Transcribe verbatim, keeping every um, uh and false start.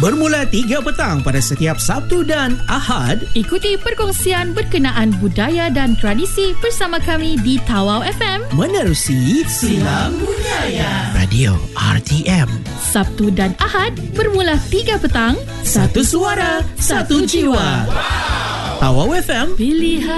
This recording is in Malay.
bermula tiga petang pada setiap Sabtu dan Ahad. Ikuti perkongsian berkenaan budaya dan tradisi bersama kami di Tawau F M. Menerusi Silang Budaya Radio R T M. Sabtu dan Ahad bermula tiga petang. Satu suara, satu jiwa. Wow. Tawau F M. Pilihan